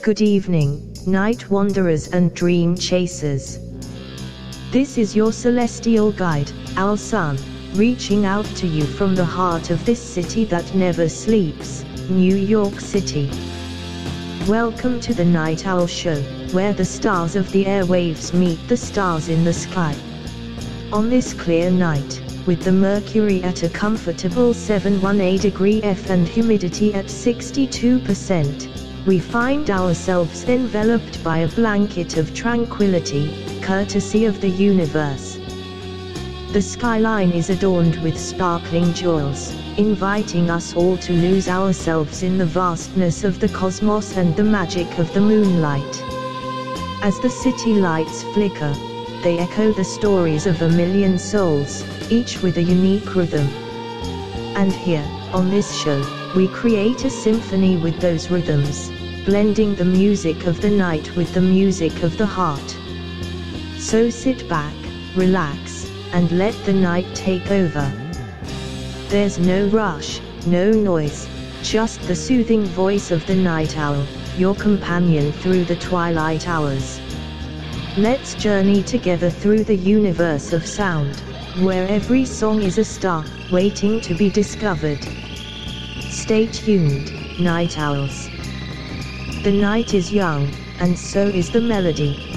Good evening, night wanderers and dream chasers. This is your celestial guide, Owl Sun, reaching out to you from the heart of this city that never sleeps, New York City. Welcome to the Night Owl Show, where the stars of the airwaves meet the stars in the sky. On this clear night, with the mercury at a comfortable 718 degree F and humidity at 62%, we find ourselves enveloped by a blanket of tranquility, courtesy of the universe. The skyline is adorned with sparkling jewels, inviting us all to lose ourselves in the vastness of the cosmos and the magic of the moonlight. As the city lights flicker, they echo the stories of a million souls, each with a unique rhythm. And here, on this show, we create a symphony with those rhythms, blending the music of the night with the music of the heart. So sit back, relax, and let the night take over. There's no rush, no noise, just the soothing voice of the night owl, your companion through the twilight hours. Let's journey together through the universe of sound, where every song is a star, waiting to be discovered. Stay tuned, night owls. The night is young, and so is the melody.